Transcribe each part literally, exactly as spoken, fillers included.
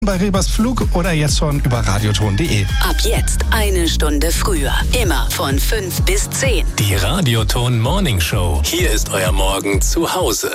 Bei Rebers Flug oder jetzt schon über radioton punkt de. Ab jetzt eine Stunde früher. Immer von fünf bis zehn. Die Radioton Morning Show. Hier ist euer Morgen zu Hause.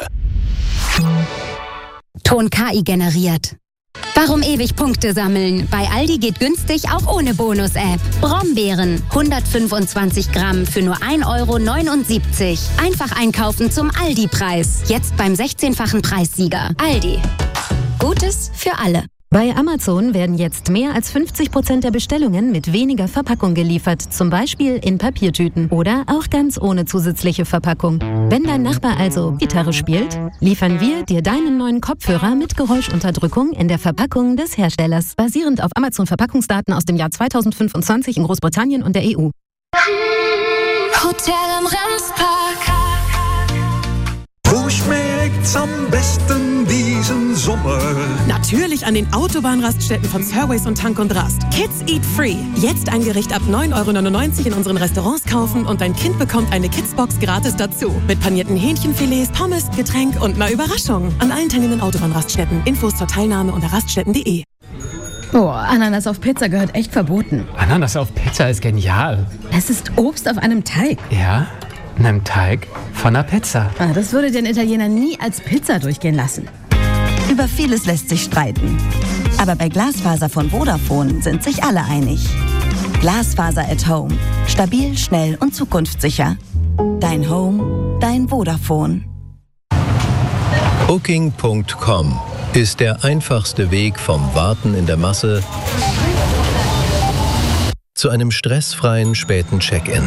Ton K I generiert. Warum ewig Punkte sammeln? Bei Aldi geht günstig auch ohne Bonus-App. Brombeeren, hundertfünfundzwanzig Gramm für nur ein Euro neunundsiebzig. Einfach einkaufen zum Aldi-Preis. Jetzt beim sechzehnfachen Preissieger. Aldi. Gutes für alle. Bei Amazon werden jetzt mehr als fünfzig Prozent der Bestellungen mit weniger Verpackung geliefert, zum Beispiel in Papiertüten oder auch ganz ohne zusätzliche Verpackung. Wenn dein Nachbar also Gitarre spielt, liefern wir dir deinen neuen Kopfhörer mit Geräuschunterdrückung in der Verpackung des Herstellers, basierend auf Amazon-Verpackungsdaten aus dem Jahr zweitausendfünfundzwanzig in Großbritannien und der E U. Hotel am Remspark. Wo schmeckt's am besten diesen Sommer? Natürlich an den Autobahnraststätten von Surways und Tank und Rast. Kids Eat Free. Jetzt ein Gericht ab neun Euro neunundneunzig in unseren Restaurants kaufen und dein Kind bekommt eine Kidsbox gratis dazu. Mit panierten Hähnchenfilets, Pommes, Getränk und einer Überraschung. An allen teilnehmenden Autobahnraststätten. Infos zur Teilnahme unter raststätten punkt de. Oh, Ananas auf Pizza gehört echt verboten. Ananas auf Pizza ist genial. Es ist Obst auf einem Teig. Ja, in einem Teig von einer Pizza. Ah, das würde den Italiener nie als Pizza durchgehen lassen. Über vieles lässt sich streiten. Aber bei Glasfaser von Vodafone sind sich alle einig. Glasfaser at Home. Stabil, schnell und zukunftssicher. Dein Home, dein Vodafone. Booking Punkt com ist der einfachste Weg vom Warten in der Masse zu einem stressfreien späten Check-in.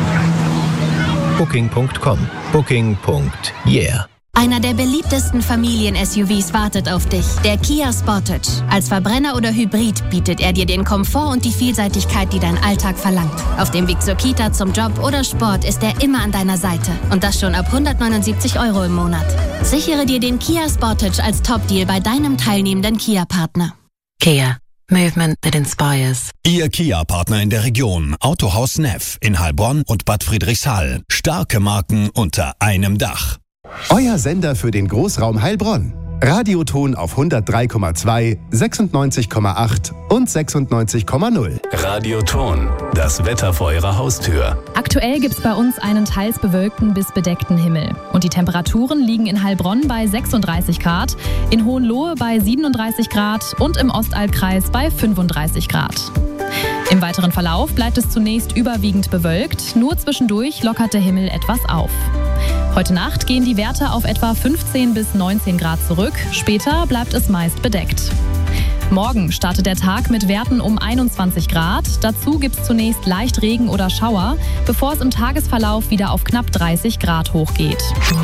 Booking Punkt com. Booking. Yeah. Einer der beliebtesten Familien-S U Vs wartet auf dich, der Kia Sportage. Als Verbrenner oder Hybrid bietet er dir den Komfort und die Vielseitigkeit, die dein Alltag verlangt. Auf dem Weg zur Kita, zum Job oder Sport ist er immer an deiner Seite. Und das schon ab hundertneunundsiebzig Euro im Monat. Sichere dir den Kia Sportage als Top-Deal bei deinem teilnehmenden Kia-Partner. Kia. Movement that inspires. Ihr Kia-Partner in der Region. Autohaus Neff in Heilbronn und Bad Friedrichshall. Starke Marken unter einem Dach. Euer Sender für den Großraum Heilbronn. Radioton auf hundertdrei Komma zwei, sechsundneunzig Komma acht und sechsundneunzig Komma null. Radioton, das Wetter vor eurer Haustür. Aktuell gibt's bei uns einen teils bewölkten bis bedeckten Himmel. Und die Temperaturen liegen in Heilbronn bei sechsunddreißig Grad, in Hohenlohe bei siebenunddreißig Grad und im Ostalbkreis bei fünfunddreißig Grad. Im weiteren Verlauf bleibt es zunächst überwiegend bewölkt, nur zwischendurch lockert der Himmel etwas auf. Heute Nacht gehen die Werte auf etwa fünfzehn bis neunzehn Grad zurück, später bleibt es meist bedeckt. Morgen startet der Tag mit Werten um einundzwanzig Grad, dazu gibt es zunächst leicht Regen oder Schauer, bevor es im Tagesverlauf wieder auf knapp dreißig Grad hochgeht.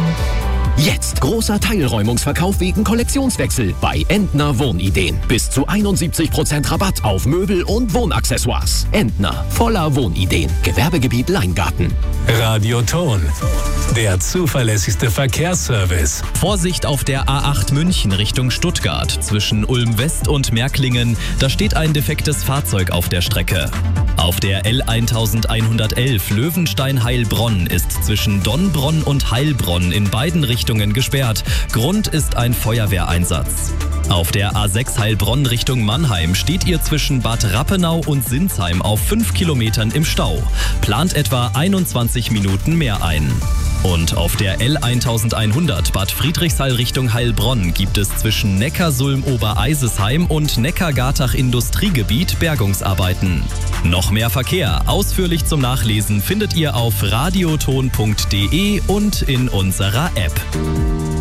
Jetzt großer Teilräumungsverkauf wegen Kollektionswechsel bei Entner Wohnideen. Bis zu einundsiebzig Prozent Rabatt auf Möbel und Wohnaccessoires. Entner, voller Wohnideen. Gewerbegebiet Leingarten. Radioton, der zuverlässigste Verkehrsservice. Vorsicht auf der A acht München Richtung Stuttgart. Zwischen Ulm West und Märklingen, da steht ein defektes Fahrzeug auf der Strecke. Auf der L elf Löwenstein-Heilbronn ist zwischen Donnbronn und Heilbronn in beiden Richtungen gesperrt. Grund ist ein Feuerwehreinsatz. Auf der A sechs Heilbronn Richtung Mannheim steht ihr zwischen Bad Rappenau und Sinsheim auf fünf Kilometern im Stau. Plant etwa einundzwanzig Minuten mehr ein. Und auf der L elfhundert Bad Friedrichshall Richtung Heilbronn gibt es zwischen Neckarsulm-Obereisesheim und Neckargartach Industriegebiet Bergungsarbeiten. Noch mehr Verkehr, ausführlich zum Nachlesen, findet ihr auf radioton punkt de und in unserer App.